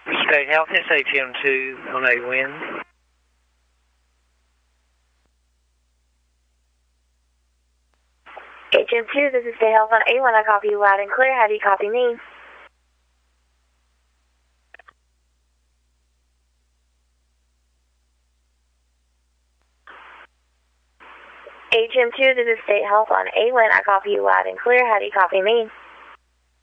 State Health, it's HM2 on a win. HM2, this is State Health on A1. I copy you loud and clear. How do you copy me? HM2, this is State Health on A1. I copy you loud and clear. How do you copy me?